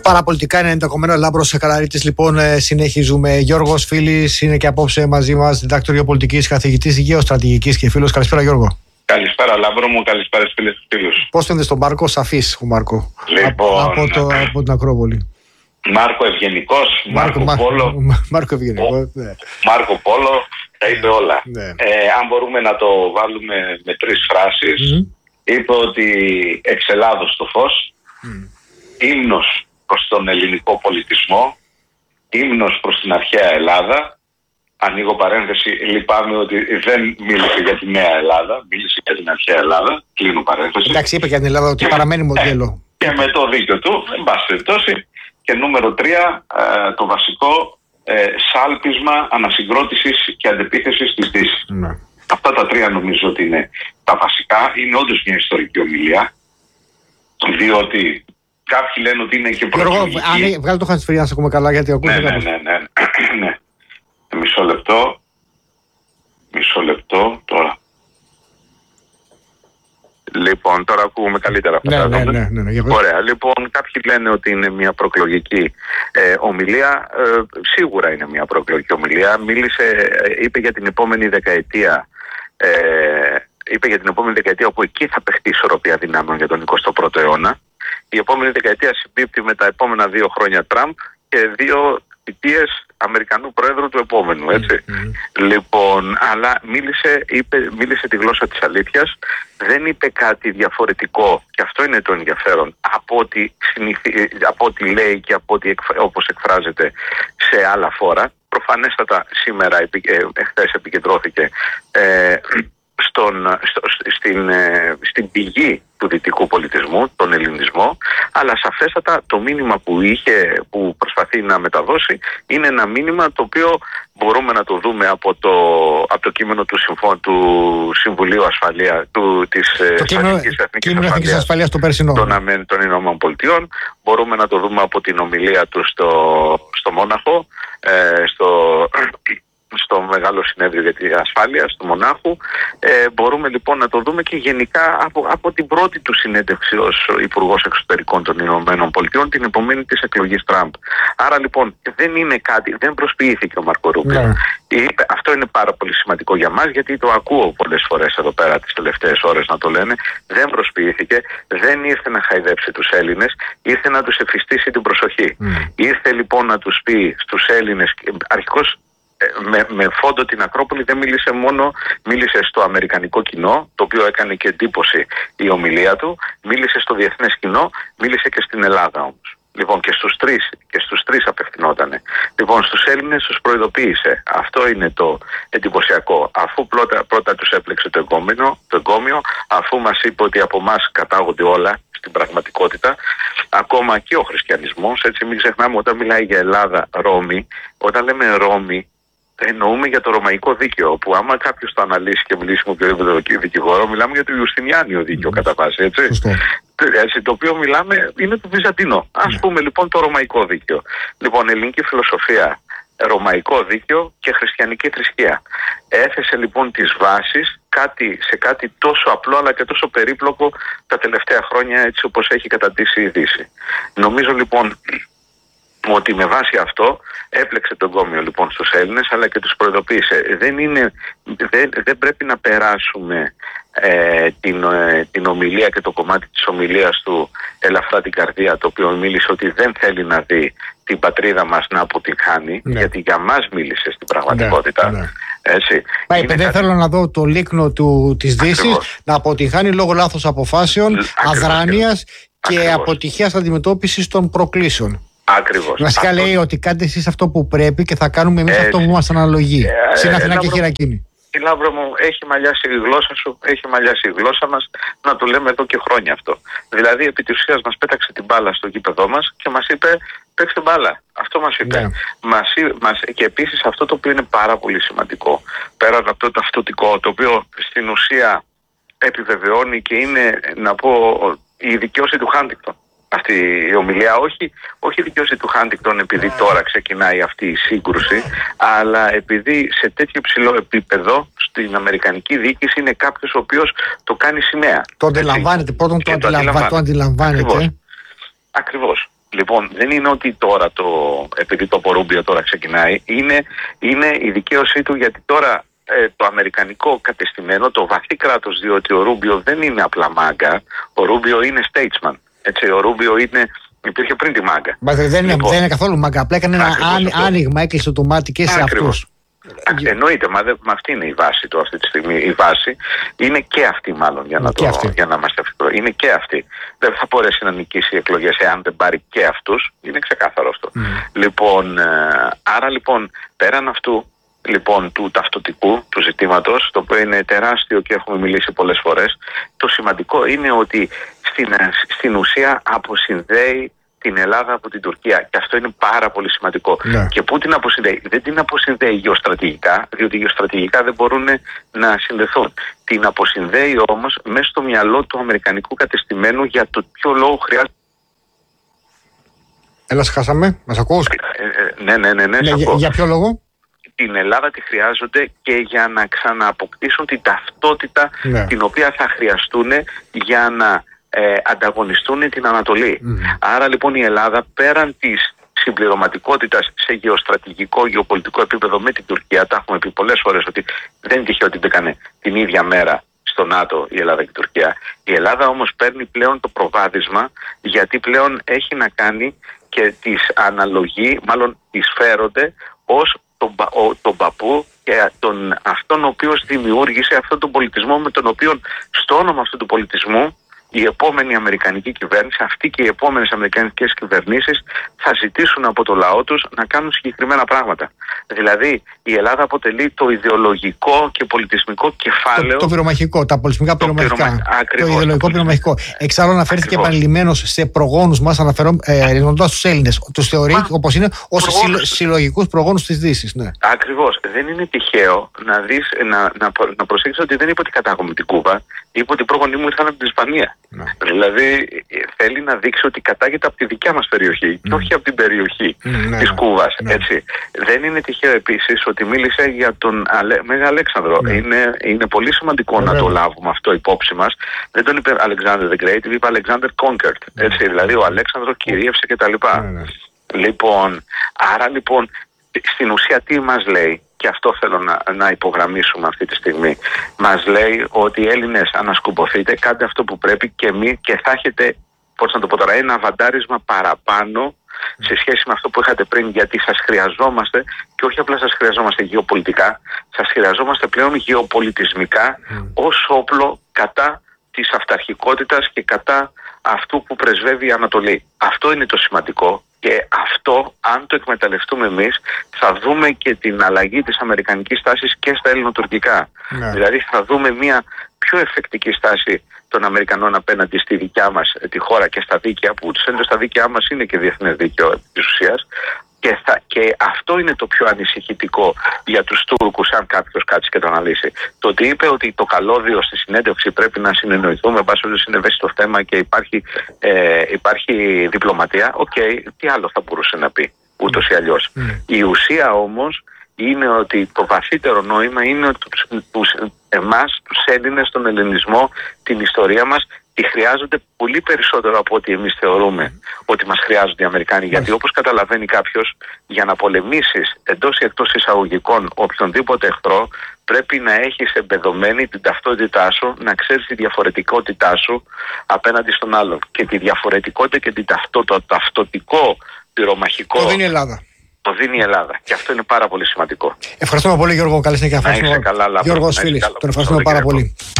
Παραπολιτικά 90,1 Λάμπρος Καραρίτης. Λοιπόν, συνεχίζουμε. Γιώργος Φίλης είναι και απόψε μαζί μας, διδάκτορ γεωπολιτικής, καθηγητής γεωστρατηγικής και φίλος. Καλησπέρα, Γιώργο. Καλησπέρα, Λάμπρο μου, καλησπέρα στους φίλες και φίλους. Πώς φαίνεται στον Μάρκο, σαφής ο Μάρκο. Λοιπόν, από την Ακρόπολη. Μάρκο ευγενικός, Μάρκο Πόλο. Μάρκο ευγενικός, ναι. Μάρκο Πόλο, τα είπε όλα. Ναι. Αν μπορούμε να το βάλουμε με τρεις φράσεις, είπε ότι εξ Ελλάδος το φως, ύμνος προς τον ελληνικό πολιτισμό, ύμνος προς την αρχαία Ελλάδα. Ανοίγω παρένθεση, λυπάμαι ότι δεν μίλησε για τη Νέα Ελλάδα, μίλησε για την αρχαία Ελλάδα. Κλείνω παρένθεση. Εντάξει, είπε για την Ελλάδα ότι παραμένει μοντέλο. Και με το δίκιο του, εν πάση περιπτώσει. Και νούμερο 3, το βασικό σάλπισμα ανασυγκρότησης και αντεπίθεσης της Δύσης. Ναι. Αυτά τα τρία νομίζω ότι είναι τα βασικά. Είναι όντως μια ιστορική ομιλία, διότι κάποιοι λένε ότι είναι και προεκλογική. Γιώργο, βγάλε το χαρτοφυλί να σε ακούμε καλά, γιατί ακούω. Ναι. Μισό λεπτό τώρα. Λοιπόν, τώρα ακούγουμε καλύτερα. Ναι. Ωραία. Λοιπόν, κάποιοι λένε ότι είναι μια προεκλογική ομιλία. Σίγουρα είναι μια προεκλογική ομιλία. Είπε για την επόμενη δεκαετία. Είπε για την επόμενη δεκαετία όπου εκεί θα παιχτεί η ισορροπία δυνάμεων για τον 21ο αιώνα. Η επόμενη δεκαετία συμπίπτει με τα επόμενα 2 χρόνια Τραμπ και 2 θητείες Αμερικανού Πρόεδρου του επόμενου, έτσι. Λοιπόν, αλλά μίλησε τη γλώσσα της αλήθειας, δεν είπε κάτι διαφορετικό, και αυτό είναι το ενδιαφέρον, από ό,τι λέει και όπως εκφράζεται σε άλλα φόρα. Προφανέστατα σήμερα, εχθές επικεντρώθηκε στην πηγή του δυτικού πολιτισμού, τον ελληνισμό, αλλά σαφέστατα το μήνυμα που προσπαθεί να μεταδώσει είναι ένα μήνυμα το οποίο μπορούμε να το δούμε από το κείμενο του Συμβουλίου Ασφαλείας της Εθνικής Ασφαλείας του περσινό των Ηνωμένων Πολιτειών. Μπορούμε να το δούμε από την ομιλία του στο Μόναχο, στο Μεγάλο Συνέδριο για την Ασφάλεια του Μονάχου. Μπορούμε λοιπόν να το δούμε και γενικά από την πρώτη του συνέντευξη ως Υπουργός Εξωτερικών των Ηνωμένων Πολιτειών, την επομένη της εκλογής Τραμπ. Άρα λοιπόν δεν προσποιήθηκε ο Μάρκο Ρούμπιο. Αυτό είναι πάρα πολύ σημαντικό για μας, γιατί το ακούω πολλές φορές εδώ πέρα τις τελευταίες ώρες να το λένε. Δεν προσποιήθηκε, δεν ήρθε να χαϊδέψει τους Έλληνες, ήρθε να τους εφιστήσει την προσοχή. Ήρθε λοιπόν να τους πει στους Έλληνες, αρχικώς με φόντο την Ακρόπολη, δεν μίλησε στο αμερικανικό κοινό, το οποίο έκανε και εντύπωση η ομιλία του, μίλησε στο διεθνές κοινό, μίλησε και στην Ελλάδα όμως. Λοιπόν, και στους τρεις απευθυνότανε. Λοιπόν, στους Έλληνες τους προειδοποίησε. Αυτό είναι το εντυπωσιακό. Αφού πρώτα τους έπλεξε το εγκόμιο, αφού μας είπε ότι από εμάς κατάγονται όλα στην πραγματικότητα, ακόμα και ο χριστιανισμός, έτσι μην ξεχνάμε, όταν μιλάει για Ελλάδα, Ρώμη, όταν λέμε Ρώμη, εννοούμε για το ρωμαϊκό δίκαιο, που άμα κάποιος το αναλύσει και μιλήσει με οποιοδήποτε δικηγόρο, μιλάμε για το Ιουστινιάνιο δίκαιο κατά βάση, έτσι, το οποίο μιλάμε είναι το Βυζαντινό. Ας πούμε λοιπόν το ρωμαϊκό δίκαιο. Λοιπόν, ελληνική φιλοσοφία, ρωμαϊκό δίκαιο και χριστιανική θρησκεία. Έθεσε λοιπόν τις βάσεις σε κάτι τόσο απλό αλλά και τόσο περίπλοκο τα τελευταία χρόνια, έτσι όπως έχει καταντήσει η Δύση. Νομίζω λοιπόν ότι με βάση αυτό έπλεξε τον κόμιο λοιπόν στους Έλληνες, αλλά και τους προειδοποίησε. Δεν πρέπει να περάσουμε την ομιλία και το κομμάτι της ομιλίας του ελαφρά την καρδία, το οποίο μίλησε ότι δεν θέλει να δει την πατρίδα μας να αποτυγχάνει, γιατί για μας μίλησε στην πραγματικότητα. Έτσι. Δεν θέλω να δω το λίκνο της Δύσης να αποτυγχάνει λόγω λάθος αποφάσεων, αδράνειας και αποτυχίας αντιμετώπισης των προκλήσεων. Ακριβώς. Βασικά λέει ότι κάντε εσείς αυτό που πρέπει και θα κάνουμε εμείς αυτό που μας αναλογεί. Στην Αθηνά και Χειρακίνη. Λάμπρο μου, έχει μαλλιάσει η γλώσσα σου, έχει μαλλιάσει η γλώσσα μας, να το λέμε εδώ και χρόνια αυτό. Δηλαδή, επί της ουσίας μας πέταξε την μπάλα στο γήπεδό μας και μας είπε, παίξτε μπάλα. Αυτό μας είπε. Και επίσης αυτό το οποίο είναι πάρα πολύ σημαντικό, πέρα από το ταυτοτικό, το οποίο στην ουσία επιβεβαιώνει και είναι, να πω, η δικαίωση του Χάντιγκτον. Αυτή η ομιλία, όχι δικαιώση του Χάντιγκτον επειδή τώρα ξεκινάει αυτή η σύγκρουση, αλλά επειδή σε τέτοιο υψηλό επίπεδο στην αμερικανική διοίκηση είναι κάποιος ο οποίος το κάνει σημαία. Το αντιλαμβάνεται, πρώτον το αντιλαμβάνεται. Ακριβώς. Λοιπόν, δεν είναι ότι τώρα επειδή το Ρούμπιο τώρα ξεκινάει, είναι η δικαίωσή του, γιατί τώρα το αμερικανικό κατεστημένο, το βαθύ κράτος, διότι ο Ρούμπιο δεν είναι απλά μάγκα, ο Ρούμπιο είναι statesman. Έτσι, ο Ρούμπιο υπήρχε πριν τη μάγκα. Δεν είναι καθόλου μάγκα, απλά έκανε ένα άνοιγμα, έκλεισε το μάτι και σε αυτούς. Εννοείται, μα αυτή είναι η βάση του αυτή τη στιγμή. Η βάση είναι και αυτή, μάλλον, για να είμαστε ευθυγροί. Είναι και αυτή. Δεν θα μπορέσει να νικήσει οι εκλογές εάν δεν πάρει και αυτούς. Είναι ξεκάθαρο αυτό. Λοιπόν, άρα λοιπόν, πέραν αυτού λοιπόν του ταυτοτικού του ζητήματος, το οποίο είναι τεράστιο και έχουμε μιλήσει πολλές φορές, το σημαντικό είναι ότι στην ουσία αποσυνδέει την Ελλάδα από την Τουρκία, και αυτό είναι πάρα πολύ σημαντικό. Και πού την αποσυνδέει? Δεν την αποσυνδέει γεωστρατηγικά, διότι γεωστρατηγικά δεν μπορούν να συνδεθούν. Την αποσυνδέει όμως μέσα στο μυαλό του αμερικανικού κατεστημένου για το ποιο λόγο χρειάζεται. Έλα, χάσαμε. Μας ακούς? Ναι, για ποιο λόγο? Την Ελλάδα τη χρειάζονται και για να ξανααποκτήσουν την ταυτότητα την οποία θα χρειαστούν για να ανταγωνιστούν την Ανατολή. Άρα λοιπόν η Ελλάδα, πέραν της συμπληρωματικότητας σε γεωστρατηγικό, γεωπολιτικό επίπεδο με την Τουρκία, τα έχουμε πει πολλές φορές ότι δεν είναι τυχαίο ότι μπήκανε την ίδια μέρα στο ΝΑΤΟ η Ελλάδα και η Τουρκία. Η Ελλάδα όμως παίρνει πλέον το προβάδισμα, γιατί πλέον έχει να κάνει και τις αναλογεί, μάλλον τις φέρονται ως τον παππού και αυτόν ο οποίος δημιούργησε αυτόν τον πολιτισμό, με τον οποίο στο όνομα αυτού του πολιτισμού η επόμενη αμερικανική κυβέρνηση, αυτή και οι επόμενες αμερικανικές κυβερνήσεις θα ζητήσουν από το λαό τους να κάνουν συγκεκριμένα πράγματα. Δηλαδή η Ελλάδα αποτελεί το ιδεολογικό και πολιτισμικό κεφάλαιο. Το πυρομαχικό, τα πολιτισμικά πυρομαχικά. Το ιδεολογικό πυρομαχικό. Εξάλλου αναφέρθηκε επανειλημμένως σε προγόνους μας, αναφέροντας τους Έλληνες. Τους θεωρεί όπως είναι ως συλλογικούς προγόνους της Δύσης. Ναι. Ακριβώς. Δεν είναι τυχαίο να προσέξεις ότι δεν είπε ότι κατάγομαι την Κούβα, είπε ότι οι πρόγονοί μου ήρθαν από την Ισπανία. Δηλαδή θέλει να δείξει ότι κατάγεται από τη δικιά μας περιοχή και όχι από την περιοχή της Κούβας. Έτσι. Δεν είναι τυχαίο επίσης ότι μίλησε για τον Μέγα Αλέξανδρο. Είναι πολύ σημαντικό να το λάβουμε αυτό υπόψη μας. Δεν τον είπε Alexander the Great, είπε Alexander Conquered. Έτσι, δηλαδή ο Αλέξανδρο κυρίευσε κτλ. Λοιπόν, άρα λοιπόν στην ουσία τι μας λέει? Και αυτό θέλω να υπογραμμίσουμε αυτή τη στιγμή. Μας λέει ότι οι Έλληνες ανασκουμποθείτε, κάντε αυτό που πρέπει και θα έχετε, πώς να το πω τώρα, ένα βαντάρισμα παραπάνω σε σχέση με αυτό που είχατε πριν, γιατί σας χρειαζόμαστε, και όχι απλά σας χρειαζόμαστε γεωπολιτικά, σας χρειαζόμαστε πλέον γεωπολιτισμικά ως όπλο κατά της αυταρχικότητας και κατά αυτού που πρεσβεύει η Ανατολή. Αυτό είναι το σημαντικό. Και αυτό, αν το εκμεταλλευτούμε εμείς, θα δούμε και την αλλαγή της αμερικανικής στάσης και στα ελληνοτουρκικά. Δηλαδή θα δούμε μια πιο εφεκτική στάση των Αμερικανών απέναντι στη δικιά μας τη χώρα και στα δίκαια, που στα δίκαιά μας είναι και διεθνές δίκαιο της ουσίας. Και αυτό είναι το πιο ανησυχητικό για τους Τούρκους, αν κάποιος κάτσει και το αναλύσει. Το ότι είπε ότι το καλώδιο στη συνέντευξη πρέπει να συνεννοηθούμε, βάσει ότι συνεβέσει το θέμα και υπάρχει διπλωματία, τι άλλο θα μπορούσε να πει, ούτως ή αλλιώς. Η ουσία όμως είναι ότι το βαθύτερο νόημα είναι ότι εμάς, τους Έλληνες, τον ελληνισμό, την ιστορία μας, τη χρειάζονται πολύ περισσότερο από ό,τι εμείς θεωρούμε ότι μας χρειάζονται οι Αμερικάνοι. Γιατί όπως καταλαβαίνει κάποιος, για να πολεμήσεις εντός ή εκτός εισαγωγικών οποιονδήποτε εχθρό, πρέπει να έχεις εμπεδομένη την ταυτότητά σου, να ξέρεις τη διαφορετικότητά σου απέναντι στον άλλον. Και τη διαφορετικότητα και το ταυτοτικό πυρομαχικό το δίνει η Ελλάδα. Το δίνει η Ελλάδα. Και αυτό είναι πάρα πολύ σημαντικό. Ευχαριστούμε πολύ, Γιώργο. Καλή συνέχεια. Να είσαι καλά, Γιώργος Φίλης. Τον ευχαριστούμε πάρα πολύ.